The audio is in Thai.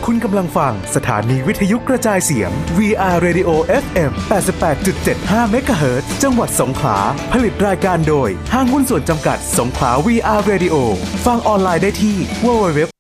คุณกำลังฟังสถานีวิทยุกระจายเสียง VR Radio FM 88.75 MHz จังหวัดสงขลาผลิตรายการโดยห้างหุ้นส่วนจำกัดสงขลา VR Radio ฟังออนไลน์ได้ที่ www